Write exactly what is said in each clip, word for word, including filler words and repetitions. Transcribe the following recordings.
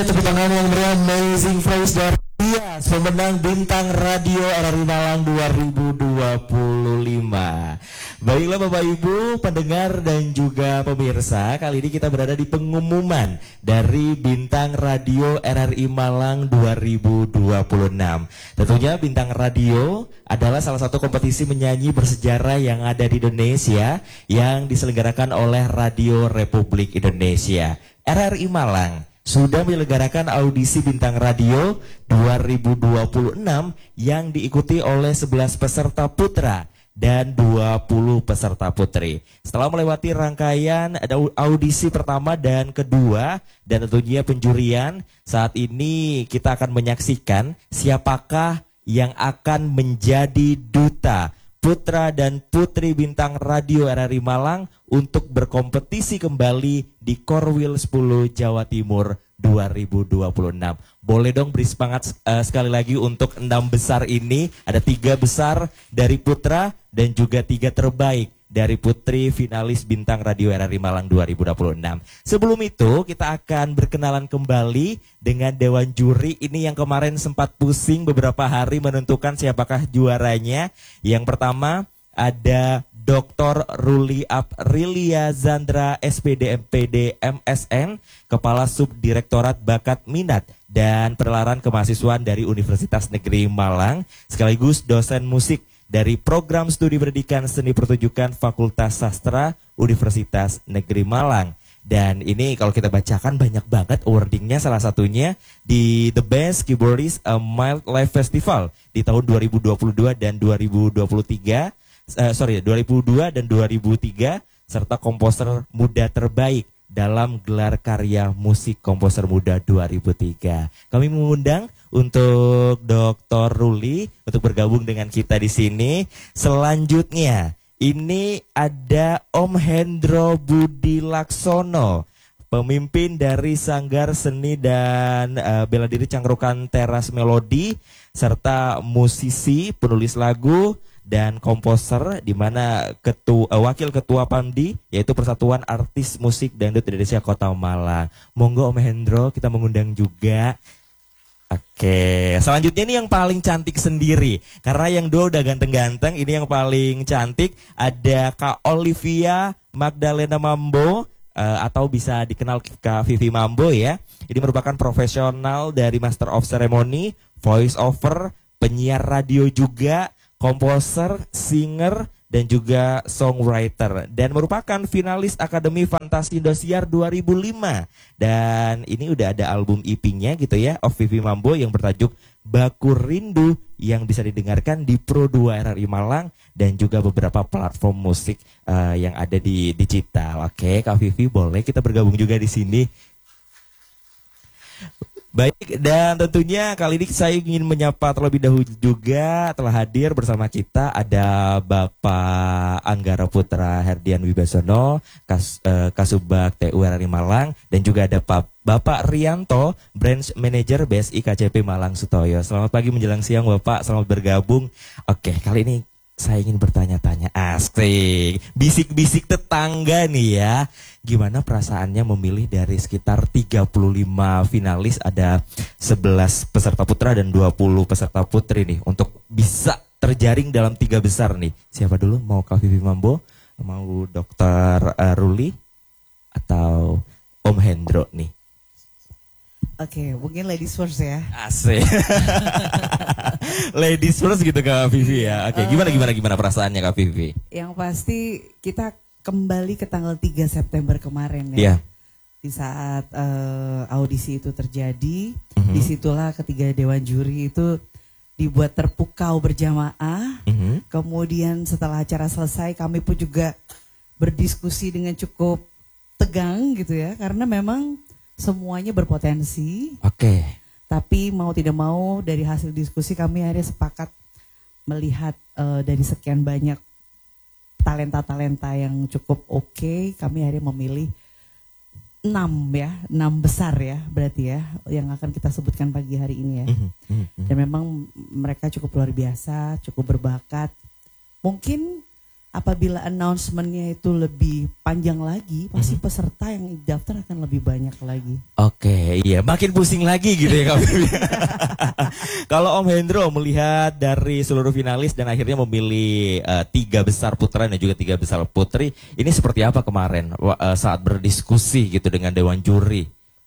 Tepuk tangan yang meriah, amazing voice dari Tias, pemenang Bintang Radio R R I Malang dua ribu dua puluh lima. Baiklah Bapak Ibu, pendengar dan juga pemirsa, kali ini kita berada di pengumuman dari Bintang Radio R R I Malang dua ribu dua puluh enam. Tentunya Bintang Radio adalah salah satu kompetisi menyanyi bersejarah yang ada di Indonesia yang diselenggarakan oleh Radio Republik Indonesia. R R I Malang sudah menyelenggarakan audisi Bintang Radio dua ribu dua puluh enam yang diikuti oleh sebelas peserta putra dan dua puluh peserta putri. Setelah melewati rangkaian audisi pertama dan kedua dan tentunya penjurian, saat ini kita akan menyaksikan siapakah yang akan menjadi duta putra dan putri Bintang Radio R R I Malang untuk berkompetisi kembali di Korwil sepuluh Jawa Timur dua ribu dua puluh enam. Boleh dong beri semangat uh, sekali lagi untuk enam besar ini. Ada tiga besar dari putra dan juga tiga terbaik dari putri finalis Bintang Radio R R I Malang dua ribu dua puluh enam. Sebelum itu kita akan berkenalan kembali dengan Dewan Juri ini yang kemarin sempat pusing beberapa hari menentukan siapakah juaranya. Yang pertama ada Doktor Ruli Aprilia Zandra S P D M P D M S N, Kepala Subdirektorat Bakat Minat dan Penelaran Kemahasiswaan dari Universitas Negeri Malang, sekaligus dosen musik dari Program Studi Pendidikan Seni Pertunjukan Fakultas Sastra Universitas Negeri Malang. Dan ini kalau kita bacakan banyak banget awardingnya, salah satunya di The Best Keyboardist A Mild Live Festival di tahun dua ribu dua puluh dua dan dua ribu dua puluh tiga. Uh, sorry, dua ribu dua dan dua ribu tiga, serta komposer muda terbaik dalam gelar karya musik komposer muda dua ribu tiga. Kami mengundang untuk Doktor Ruli untuk bergabung dengan kita di sini. Selanjutnya, ini ada Om Hendro Budi Laksono, pemimpin dari Sanggar Seni dan uh, Bela Diri Cangkrukan Teras Melodi, serta musisi, penulis lagu dan komposer, di mana ketua uh, wakil ketua Pamdi yaitu Persatuan Artis Musik Dangdut Indonesia Kota Malang. Monggo Om Hendro, kita mengundang juga. Oke, selanjutnya ini yang paling cantik sendiri, karena yang dua udah ganteng-ganteng, ini yang paling cantik ada Kak Olivia Magdalena Mambo, uh, atau bisa dikenal Kak Vivi Mambo ya. Ini merupakan profesional dari Master of Ceremony, voice over, penyiar radio juga, komposer, singer, dan juga songwriter, dan merupakan finalis Akademi Fantasi Indosiar dua ribu lima. Dan ini udah ada album E P-nya gitu ya, of Vivi Mambo yang bertajuk Baku Rindu, yang bisa didengarkan di Pro dua R R I Malang dan juga beberapa platform musik uh, yang ada di digital. Oke, Kak Vivi, boleh kita bergabung juga di sini. Baik, dan tentunya kali ini saya ingin menyapa terlebih dahulu juga telah hadir bersama kita ada Bapak Anggara Putra Herdian Wibasono, Kas, eh, Kasubag T U R R I Malang, dan juga ada Pak Bapak Rianto, Branch Manager B S I K C P Malang Sutoyo. Selamat pagi menjelang siang Bapak, selamat bergabung. Oke, kali ini saya ingin bertanya-tanya, asik, bisik-bisik tetangga nih ya. Gimana perasaannya memilih dari sekitar tiga puluh lima finalis, ada sebelas peserta putra dan dua puluh peserta putri nih, untuk bisa terjaring dalam tiga besar nih. Siapa dulu? Mau Kak Vivi Mambo, mau Dokter uh, Ruli, atau Om Hendro nih? Oke, mungkin ladies first ya. Asik. Ladies first gitu Kak Vivi ya. Oke, gimana gimana gimana perasaannya Kak Vivi? Yang pasti kita kembali ke tanggal tiga September kemarin ya. Yeah. Di saat uh, audisi itu terjadi, mm-hmm. disitulah ketiga dewan juri itu dibuat terpukau berjamaah. Mm-hmm. Kemudian setelah acara selesai kami pun juga berdiskusi dengan cukup tegang gitu ya, karena memang semuanya berpotensi. Oke. Okay. Tapi mau tidak mau dari hasil diskusi kami akhirnya sepakat melihat uh, dari sekian banyak talenta-talenta yang cukup oke, okay, kami akhirnya memilih enam ya, enam besar ya berarti ya, yang akan kita sebutkan pagi hari ini ya. Dan memang mereka cukup luar biasa, cukup berbakat. Mungkin apabila announcementnya itu lebih panjang lagi, pasti mm-hmm. peserta yang daftar akan lebih banyak lagi. Oke, iya, makin pusing lagi gitu ya Kak. Kalau Om Hendro melihat dari seluruh finalis dan akhirnya memilih uh, tiga besar putra dan juga tiga besar putri, ini seperti apa kemarin uh, saat berdiskusi gitu dengan Dewan Juri?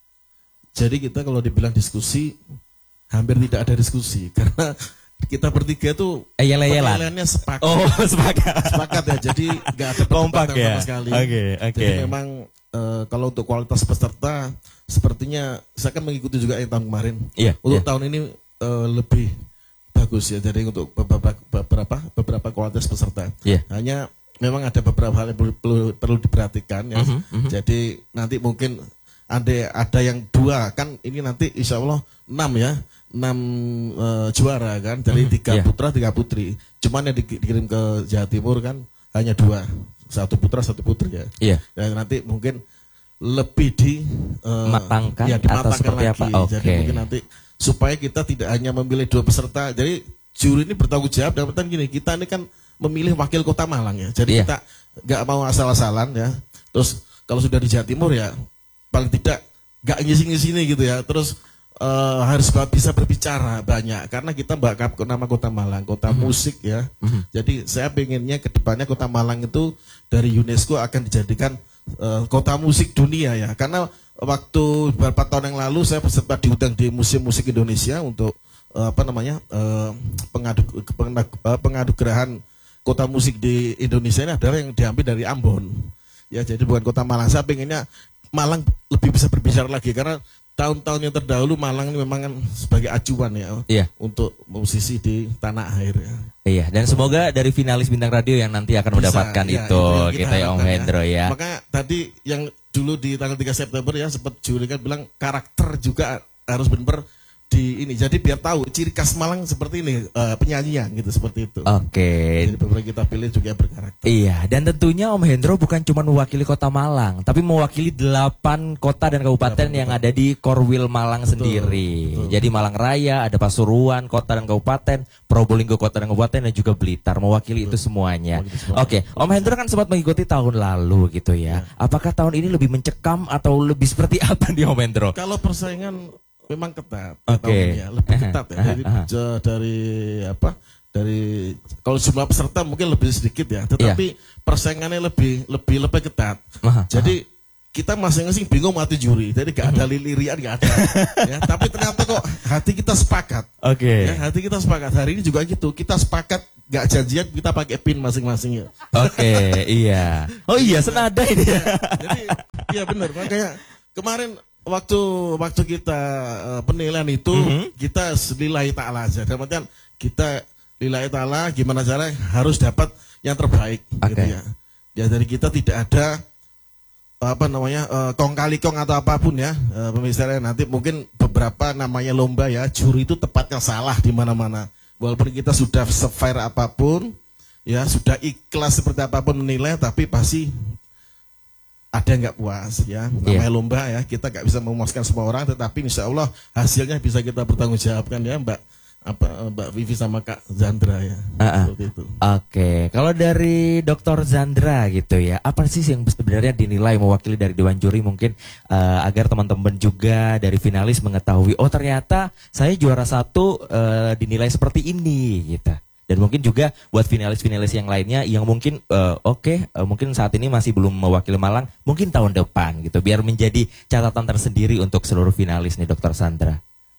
Jadi kita kalau dibilang diskusi, hampir tidak ada diskusi karena kita bertiga tuh penilaiannya sepakat. Oh, sepakat. Sepakat ya. Jadi nggak ada kompak ya? Sama sekali. Oke, okay, oke. Okay. Jadi memang uh, kalau untuk kualitas peserta sepertinya saya kan mengikuti juga yang tahun kemarin. Iya. Untuk yeah. tahun ini uh, lebih bagus ya. Jadi untuk beberapa beberapa beberapa kualitas peserta. Yeah. Hanya memang ada beberapa hal yang perlu perlu, perlu diperhatikan ya. Mm-hmm, mm-hmm. Jadi nanti mungkin ada ada yang dua kan ini nanti insya Allah enam ya. enam uh, juara kan, dari tiga yeah. putra, tiga putri. Cuman yang di, dikirim ke Jawa Timur kan hanya dua, satu putra, satu putri ya. Yeah. Dan nanti mungkin lebih di uh, matangkan ya, atau seperti lagi. apa? Okay. Jadi mungkin nanti supaya kita tidak hanya memilih dua peserta. Jadi juri ini bertanggung jawab. Dan pertanyaan gini, kita ini kan memilih wakil kota Malang ya. Jadi yeah. kita nggak mau asal-asalan ya. Terus kalau sudah di Jawa Timur ya paling tidak nggak ngisi-ngisi ini gitu ya. Terus Uh, harus bisa berbicara banyak karena kita bakal nama kota Malang, kota mm-hmm. musik ya. Mm-hmm. Jadi saya pengennya ke depannya kota Malang itu dari UNESCO akan dijadikan uh, kota musik dunia ya. Karena waktu beberapa tahun yang lalu saya sempat diundang di Museum Musik Indonesia untuk uh, apa namanya uh, pengadu pengadu gerahan kota musik di Indonesia ini adalah yang diambil dari Ambon. Ya, jadi bukan kota Malang. Saya pengennya Malang lebih bisa berbicara lagi karena tahun-tahun yang terdahulu Malang ini memang kan sebagai acuan ya iya. untuk musisi di tanah air ya. Iya, dan semoga dari finalis Bintang Radio yang nanti akan bisa, mendapatkan ya, itu kita, kita ya Om Hendro ya. Makanya tadi yang dulu di tanggal tiga September ya sempat juri kan bilang karakter juga harus benar di ini. Jadi biar tahu ciri khas Malang seperti ini uh, penyanyian gitu seperti itu. Oke. Okay. Jadi beberapa kita pilih juga berkarakter. Iya, dan tentunya Om Hendro bukan cuma mewakili Kota Malang, tapi mewakili delapan kota dan kabupaten yang kota. Ada di Korwil Malang betul, sendiri. Betul. Jadi Malang Raya, ada Pasuruan, kota dan kabupaten, Probolinggo kota dan kabupaten, dan juga Blitar, mewakili betul. Itu semuanya. Oke, okay. Om Hendro kan sempat mengikuti tahun lalu gitu ya. ya. Apakah tahun ini lebih mencekam atau lebih seperti apa nih Om Hendro? Kalau persaingan memang ketat, okay. ya, lebih ketat ya. Jadi uh-huh. dari apa? Dari kalau jumlah peserta mungkin lebih sedikit ya, tetapi yeah. persaingannya lebih lebih lebih ketat. Uh-huh. Jadi kita masing-masing bingung mati juri, jadi gak ada liliran, gak ada. Ya, tapi ternyata kok hati kita sepakat. Oke. Okay. Ya, hati kita sepakat. Hari ini juga gitu, kita sepakat gak janjian kita pakai pin masing-masing ya. Oke, okay, iya. Oh iya, senada ini. Ya, jadi iya benar, makanya kemarin Waktu waktu kita uh, penilaian itu mm-hmm. kita lillahi ta'ala aja. Dalam artian kita lillahi ta'ala gimana cara harus dapat yang terbaik okay. gitu ya. Ya dari kita tidak ada apa namanya uh, kong kali kong atau apapun ya. Uh, Pemirsa nanti mungkin beberapa namanya lomba ya, juri itu tepatnya salah di mana-mana. Walaupun kita sudah se-fair apapun ya, sudah ikhlas seperti apapun menilai tapi pasti ada yang nggak puas ya, namanya yeah. lomba ya, kita nggak bisa memuaskan semua orang, tetapi insya Allah hasilnya bisa kita bertanggungjawabkan ya Mbak apa Mbak Vivi sama Kak Zandra ya. Uh-uh. Seperti itu. Oke, okay. Kalau dari Doktor Zandra gitu ya, apa sih yang sebenarnya dinilai mewakili dari Dewan Juri mungkin uh, agar teman-teman juga dari finalis mengetahui, oh ternyata saya juara satu uh, dinilai seperti ini gitu. Dan mungkin juga buat finalis-finalis yang lainnya yang mungkin uh, oke okay, uh, mungkin saat ini masih belum mewakili Malang, mungkin tahun depan gitu, biar menjadi catatan tersendiri untuk seluruh finalis nih Dokter Sandra.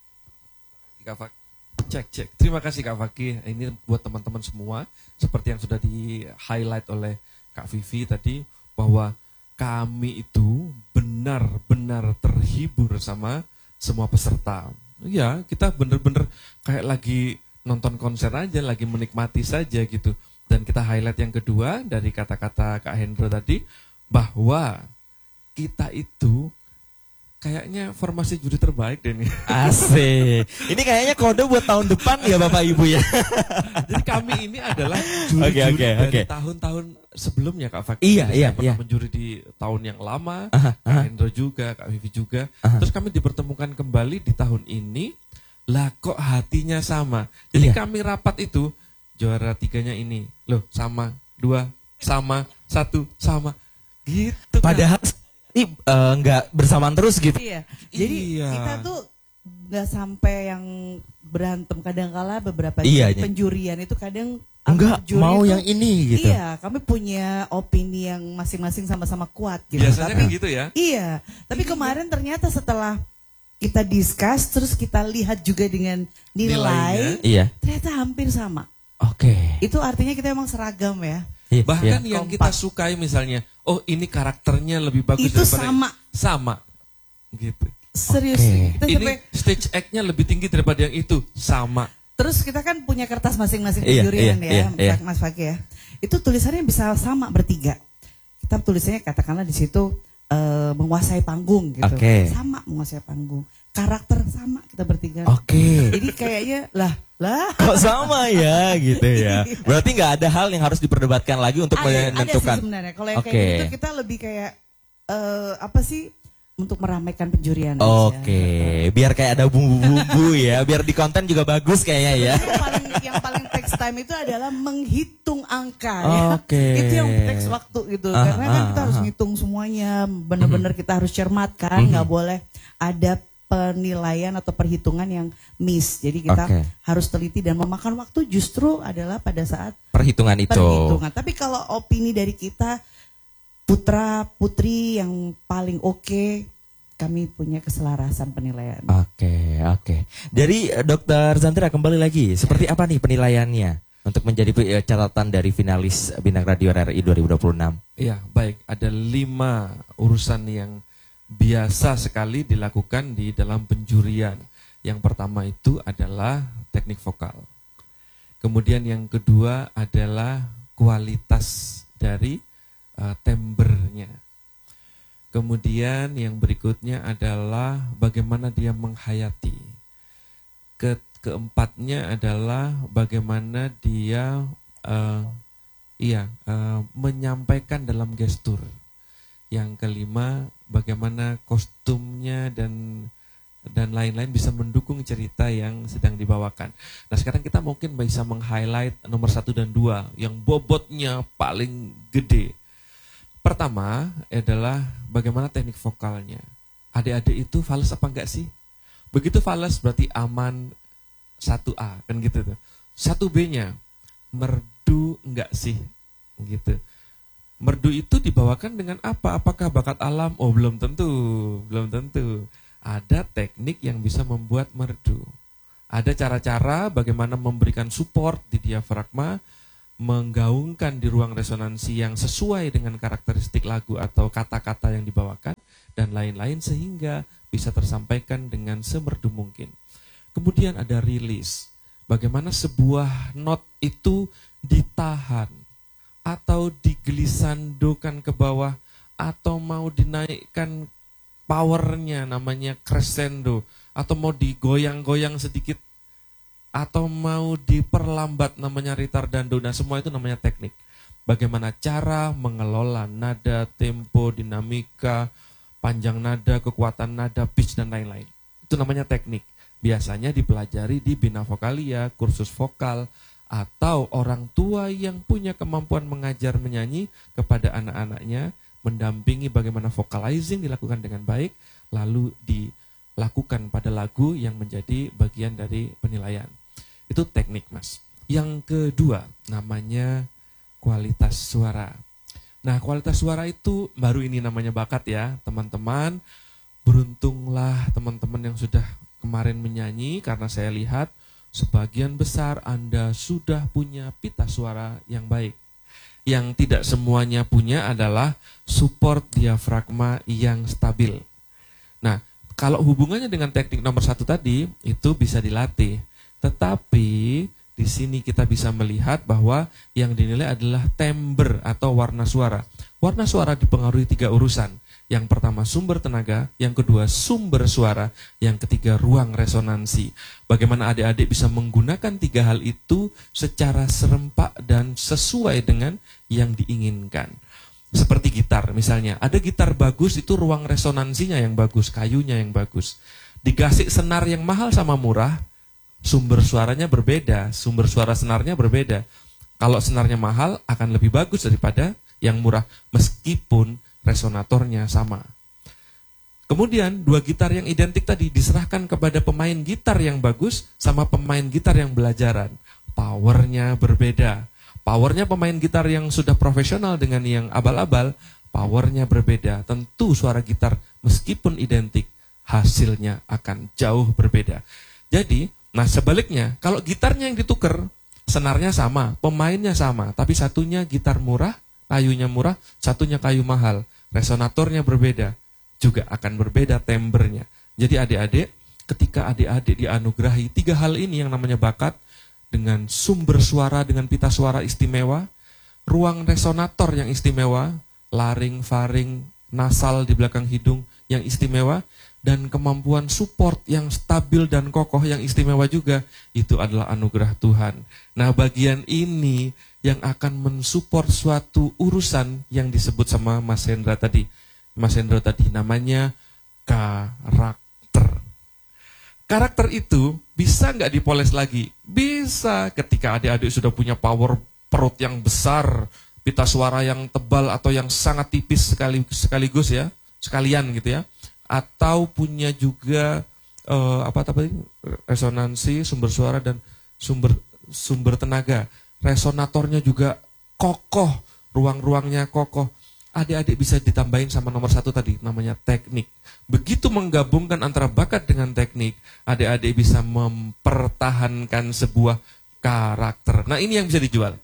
Kak Fak, cek cek. Terima kasih Kak Fakih. Ini buat teman-teman semua seperti yang sudah di highlight oleh Kak Vivi tadi bahwa kami itu benar-benar terhibur sama semua peserta. Ya kita benar-benar kayak lagi nonton konser aja, lagi menikmati saja gitu. Dan kita highlight yang kedua dari kata-kata Kak Hendro tadi, bahwa kita itu kayaknya formasi juri terbaik deh nih. Asik. Ini kayaknya kode buat tahun depan ya Bapak Ibu ya. Jadi kami ini adalah juri-juri okay, okay, dari okay. tahun-tahun sebelumnya Kak Fakih. Iya, iya, pernah iya. menjuri di tahun yang lama, aha, Kak aha. Hendro juga, Kak Vivi juga. Aha. Terus kami dipertemukan kembali di tahun ini. Lah kok hatinya sama. Jadi iya. kami rapat itu juara tiganya ini. Loh sama dua sama, satu sama. Gitu. Padahal ini uh, nggak bersamaan terus gitu. Iya. Jadi Iya. kita tuh nggak sampai yang berantem. Kadang-kala beberapa Iya, iya. penjurian itu kadang Enggak juri mau itu- yang ini gitu. Iya, kami punya opini yang masing-masing sama-sama kuat gitu. Biasanya Tapi- kan gitu ya. Iya, tapi kemarin ternyata setelah kita discuss terus kita lihat juga dengan nilai, Nilainya. Iya. ternyata hampir sama. Oke. Itu artinya kita emang seragam ya. Iya, Bahkan iya. yang Kompak. kita sukai misalnya, oh ini karakternya lebih bagus Itu daripada sama. sama. Gitu. Serius. Oke. Kita Ini sampai- stage act-nya lebih tinggi daripada yang itu, sama. terus kita kan punya kertas masing-masing Iya, penjurian iya, ya, iya, iya. Mas Fakih ya. Itu tulisannya bisa sama bertiga. Kita tulisannya katakanlah di situ eh, menguasai panggung gitu. Oke. Sama menguasai panggung. Karakter sama kita bertiga. Oke. Jadi kayaknya lah, lah. Kok sama ya gitu ya. Berarti nggak ada hal yang harus diperdebatkan lagi untuk Ada, ada sih menentukan. sebenarnya. Kalau yang Oke. kayak gitu kita lebih kayak eh, apa sih untuk meramaikan penjurian. Oke, biar kayak ada bumbu-bumbu ya, biar di konten juga bagus kayaknya ya. Yang paling yang paling takes time itu adalah menghitung angka ya. Oke. Itu yang takes waktu gitu. Ah, Karena kan ah, kita harus ah. ngitung semuanya, benar-benar kita harus cermatkan, nggak boleh ada penilaian atau perhitungan yang miss. Jadi kita Oke. harus teliti dan memakan waktu justru adalah pada saat Perhitungan itu. perhitungan. Tapi kalau opini dari kita putra putri yang paling oke, kami punya keselarasan penilaian. Oke, oke. Dari eh, Dokter Zandra kembali lagi, seperti apa nih penilaiannya untuk menjadi eh, catatan dari finalis Bintang Radio R R I dua ribu dua puluh enam? Iya, baik. Ada lima urusan yang biasa sekali dilakukan di dalam penjurian. Yang pertama itu adalah teknik vokal. Kemudian yang kedua adalah kualitas dari uh, tembernya. Kemudian yang berikutnya adalah bagaimana dia menghayati. Ke keempatnya adalah bagaimana dia uh, iya uh, menyampaikan dalam gestur. Yang kelima, bagaimana kostumnya dan dan lain-lain bisa mendukung cerita yang sedang dibawakan. Nah sekarang kita mungkin bisa meng-highlight nomor satu dan dua yang bobotnya paling gede. Pertama adalah bagaimana teknik vokalnya. Adik-adik itu fales apa enggak sih? Begitu fales berarti aman satu A kan gitu tuh. satu B-nya merdu enggak sih? Gitu. Merdu itu dibawakan dengan apa? Apakah bakat alam? Oh belum tentu, belum tentu. Ada teknik yang bisa membuat merdu. Ada cara-cara bagaimana memberikan support di diafragma, menggaungkan di ruang resonansi yang sesuai dengan karakteristik lagu atau kata-kata yang dibawakan, dan lain-lain sehingga bisa tersampaikan dengan semerdu mungkin. Kemudian ada rilis. Bagaimana sebuah not itu ditahan atau digelisandokan ke bawah atau mau dinaikkan powernya namanya crescendo atau mau digoyang-goyang sedikit atau mau diperlambat namanya retardando. Nah semua itu namanya teknik. Bagaimana cara mengelola nada, tempo, dinamika, panjang nada, kekuatan nada, pitch dan lain-lain. Itu namanya teknik. Biasanya dipelajari di Bina Vokalia, kursus vokal, atau orang tua yang punya kemampuan mengajar menyanyi kepada anak-anaknya, mendampingi bagaimana vocalizing dilakukan dengan baik, lalu dilakukan pada lagu yang menjadi bagian dari penilaian. Itu teknik, Mas. Yang kedua, namanya kualitas suara. Nah, kualitas suara itu baru ini namanya bakat ya, teman-teman. Beruntunglah teman-teman yang sudah kemarin menyanyi, karena saya lihat sebagian besar Anda sudah punya pita suara yang baik. Yang tidak semuanya punya adalah support diafragma yang stabil. Nah, kalau hubungannya dengan teknik nomor satu tadi, itu bisa dilatih. Tetapi di sini kita bisa melihat bahwa yang dinilai adalah timbre atau warna suara. Warna suara dipengaruhi tiga urusan. Yang pertama sumber tenaga, yang kedua sumber suara, yang ketiga ruang resonansi. Bagaimana adik-adik bisa menggunakan tiga hal itu secara serempak dan sesuai dengan yang diinginkan. Seperti gitar misalnya, ada gitar bagus itu ruang resonansinya yang bagus, kayunya yang bagus. Dikasih senar yang mahal sama murah, sumber suaranya berbeda, sumber suara senarnya berbeda. Kalau senarnya mahal akan lebih bagus daripada yang murah meskipun resonatornya sama. Kemudian dua gitar yang identik tadi diserahkan kepada pemain gitar yang bagus sama pemain gitar yang belajaran. Powernya berbeda. Powernya pemain gitar yang sudah profesional dengan yang abal-abal, powernya berbeda. Tentu suara gitar meskipun identik, hasilnya akan jauh berbeda. Jadi, nah sebaliknya, kalau gitarnya yang ditukar, senarnya sama, pemainnya sama, tapi satunya gitar murah, kayunya murah, satunya kayu mahal. Resonatornya berbeda. Juga akan berbeda tembernya. Jadi adik-adik, ketika adik-adik dianugerahi tiga hal ini yang namanya bakat, dengan sumber suara, dengan pita suara istimewa, ruang resonator yang istimewa, laring, faring, nasal di belakang hidung yang istimewa, dan kemampuan support yang stabil dan kokoh yang istimewa juga, itu adalah anugerah Tuhan. Nah, bagian ini yang akan mensupport suatu urusan yang disebut sama Mas Hendra tadi. Mas Hendro tadi namanya karakter. Karakter itu bisa nggak dipoles lagi? Bisa ketika adik-adik sudah punya power perut yang besar, pita suara yang tebal atau yang sangat tipis sekali sekaligus ya, sekalian gitu ya. Atau punya juga uh, apa tadi resonansi, sumber suara dan sumber sumber tenaga. Resonatornya juga kokoh, ruang-ruangnya kokoh. Adik-adik bisa ditambahin sama nomor satu tadi, namanya teknik. Begitu menggabungkan antara bakat dengan teknik, adik-adik bisa mempertahankan sebuah karakter. Nah, ini yang bisa dijual.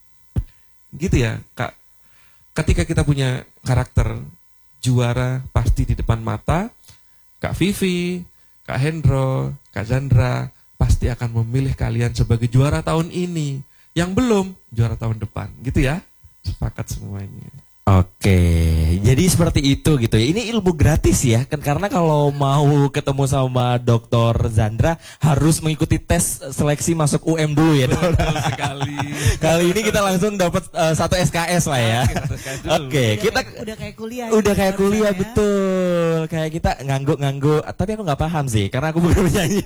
Gitu ya, Kak. Ketika kita punya karakter, juara pasti di depan mata. Kak Vivi, Kak Hendro, Kak Zandra, pasti akan memilih kalian sebagai juara tahun ini. Yang belum, juara tahun depan. Gitu ya, sepakat semuanya. Oke, jadi seperti itu gitu ya. Ini ilmu gratis ya, kan karena kalau mau ketemu sama Doktor Zandra harus mengikuti tes seleksi masuk U M dulu ya. Betul sekali. Kali ini kita langsung dapat uh, satu S K S lah ya. Oke, kita kayak, udah kayak kuliah. Udah kayak kuliah ya. Betul. Kayak kita ngangguk-ngangguk, tapi aku nggak paham sih karena aku bukan penyanyi.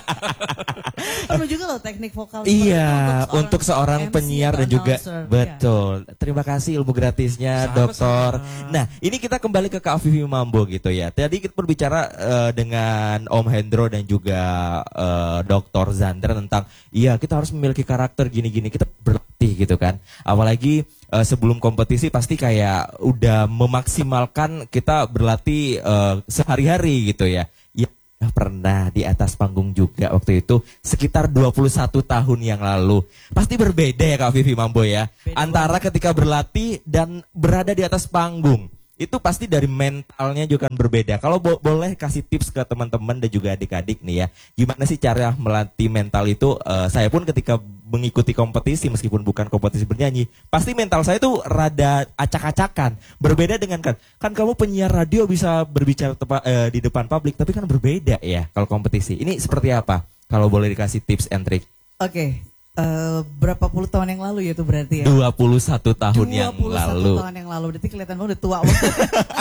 Perlu juga loh teknik vokal. Iya, untuk seorang, M C penyiar dan juga announcer. betul. Ya. Terima kasih ilmu gratisnya, Dokter. Nah, ini kita kembali ke Kak Vivi Mambo gitu ya. Tadi kita berbicara uh, dengan Om Hendro dan juga uh, Dokter Zandra tentang iya kita harus memiliki karakter gini-gini. Kita berlatih gitu kan. Apalagi uh, sebelum kompetisi pasti kayak udah memaksimalkan kita berlatih uh, sehari-hari gitu ya. Ya pernah di atas panggung juga waktu itu sekitar dua puluh satu tahun yang lalu. Pasti berbeda ya Kak Vivi Mambo ya. Beda antara banget. Ketika berlatih dan berada di atas panggung. Itu pasti dari mentalnya juga kan berbeda. Kalau bo boleh kasih tips ke teman-teman dan juga adik-adik nih ya. Gimana sih cara melatih mental itu? Uh, saya pun ketika mengikuti kompetisi meskipun bukan kompetisi bernyanyi, pasti mental saya tuh rada acak-acakan. Berbeda dengan kan, kan kamu penyiar radio bisa berbicara tepa, uh, di depan publik, tapi kan berbeda ya kalau kompetisi. Ini seperti apa? Kalau boleh dikasih tips and trick. Oke. Okay. Uh, berapa puluh tahun yang lalu ya itu berarti ya? dua puluh satu tahun yang lalu. dua puluh satu tahun yang lalu. Berarti kelihatan banget udah tua banget.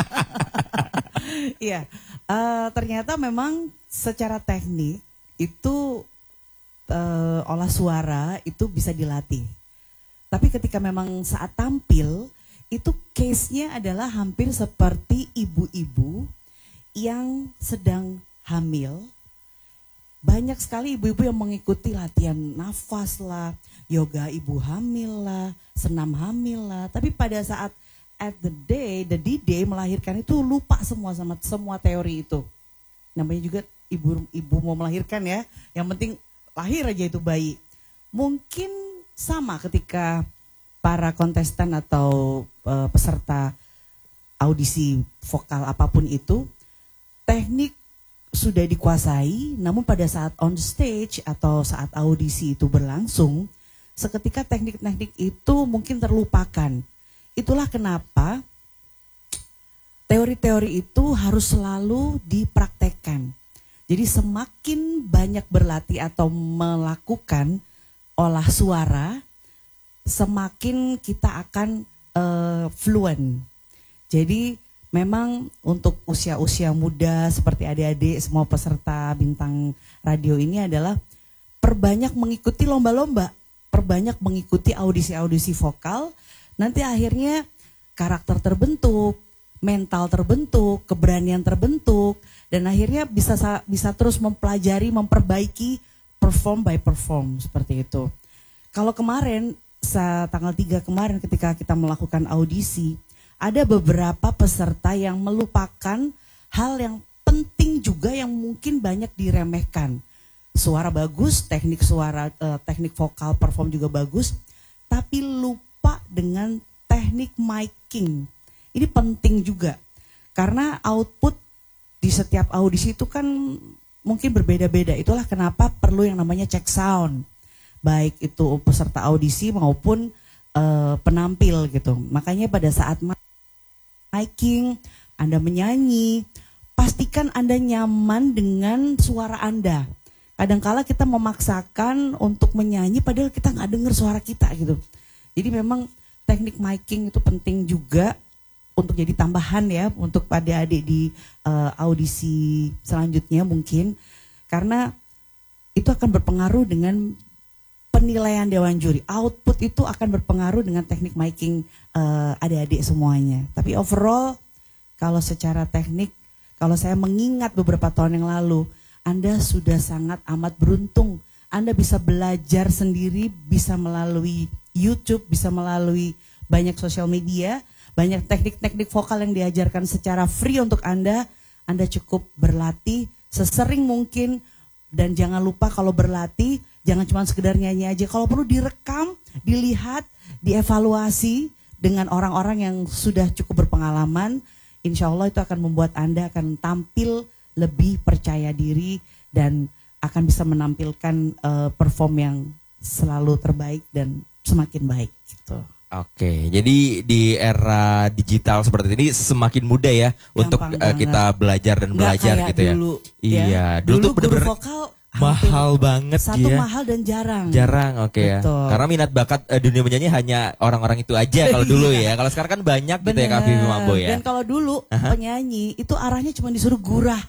Iya. uh, ternyata memang secara teknik itu uh, olah suara itu bisa dilatih. Tapi ketika memang saat tampil itu case-nya adalah hampir seperti ibu-ibu yang sedang hamil. Banyak sekali ibu-ibu yang mengikuti latihan nafas lah, yoga ibu hamil lah, senam hamil lah. Tapi pada saat at the day, the D-Day melahirkan itu lupa semua sama semua teori itu. Namanya juga ibu ibu mau melahirkan ya, yang penting lahir aja itu bayi. Mungkin sama ketika para kontestan atau uh, peserta audisi vokal apapun itu, teknik sudah dikuasai, namun pada saat on stage atau saat audisi itu berlangsung, seketika teknik-teknik itu mungkin terlupakan. Itulah kenapa teori-teori itu harus selalu dipraktekkan. Jadi semakin banyak berlatih atau melakukan olah suara, semakin kita akan uh, fluent. Jadi memang untuk usia-usia muda seperti adik-adik semua peserta bintang radio ini adalah perbanyak mengikuti lomba-lomba. perbanyak mengikuti audisi-audisi vokal, nanti akhirnya karakter terbentuk, mental terbentuk, keberanian terbentuk, dan akhirnya bisa bisa terus mempelajari, memperbaiki perform by perform seperti itu. Kalau kemarin, tanggal tiga kemarin ketika kita melakukan audisi, ada beberapa peserta yang melupakan hal yang penting juga yang mungkin banyak diremehkan. Suara bagus, teknik suara, eh, teknik vokal perform juga bagus, tapi lupa dengan teknik miking. Ini penting juga, karena output di setiap audisi itu kan mungkin berbeda-beda. Itulah kenapa perlu yang namanya check sound, baik itu peserta audisi maupun uh, penampil gitu. Makanya pada saat miking, Anda menyanyi, pastikan Anda nyaman dengan suara Anda. Kadangkala kita memaksakan untuk menyanyi padahal kita nggak dengar suara kita gitu. Jadi memang teknik miking itu penting juga untuk jadi tambahan ya untuk adik-adik di uh, audisi selanjutnya mungkin, karena itu akan berpengaruh dengan penilaian dewan juri. Output itu akan berpengaruh dengan teknik miking uh, adik-adik semuanya. Tapi overall kalau secara teknik, kalau saya mengingat beberapa tahun yang lalu, Anda sudah sangat amat beruntung. Anda bisa belajar sendiri, bisa melalui YouTube, bisa melalui banyak sosial media, banyak teknik-teknik vokal yang diajarkan secara free untuk Anda. Anda cukup berlatih sesering mungkin, dan jangan lupa kalau berlatih jangan cuma sekedar nyanyi aja. Kalau perlu direkam, dilihat, dievaluasi dengan orang-orang yang sudah cukup berpengalaman. Insya Allah itu akan membuat Anda akan tampil lebih percaya diri dan akan bisa menampilkan uh, perform yang selalu terbaik dan semakin baik gitu. Oke, jadi di era digital seperti ini semakin mudah ya gampang untuk uh, kita belajar dan Nggak belajar gitu ya. Dulu, iya, ya. dulu, dulu tuh bener-bener vokal mahal banget satu ya. mahal dan jarang. Jarang, oke okay ya. Karena minat bakat uh, dunia menyanyi hanya orang-orang itu aja kalau dulu ya. Kalau sekarang kan banyak gitu ya Kak Vivi Mambo ya. Dan kalau dulu uh-huh. penyanyi itu arahnya cuma disuruh gurah.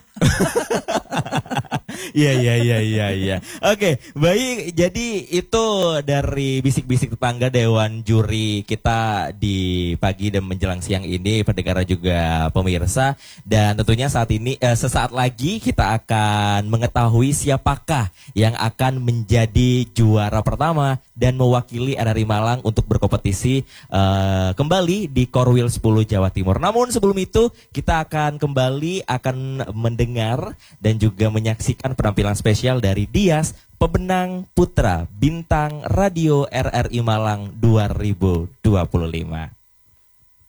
Iya iya iya iya iya. Oke, baik. Jadi itu dari bisik-bisik tetangga Dewan Juri kita di pagi dan menjelang siang ini, pendengar juga pemirsa. Dan tentunya saat ini eh, sesaat lagi kita akan mengetahui siapakah yang akan menjadi juara pertama dan mewakili R R I Malang untuk berkompetisi eh, kembali di Korwil sepuluh Jawa Timur. Namun sebelum itu kita akan kembali akan mendengar dan juga menyaksikan penampilan spesial dari Dias, pemenang putra bintang radio R R I Malang dua ribu dua puluh lima.